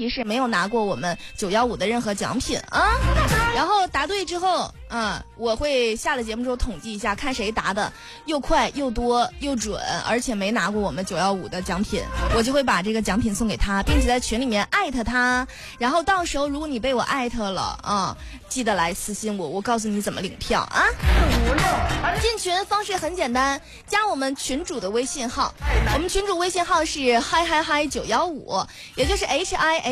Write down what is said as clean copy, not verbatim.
提是没有拿过我们915的任何奖品啊。然后答对之后我会下了节目之后统计一下，看谁答的又快又多又准，而且没拿过我们915的奖品，我就会把这个奖品送给他，并且在群里面艾特他。然后到时候如果你被我艾特了记得来私信我，我告诉你怎么领票啊。进群方式很简单，加我们群主的微信号，我们群主微信号是嗨915，也就是HIA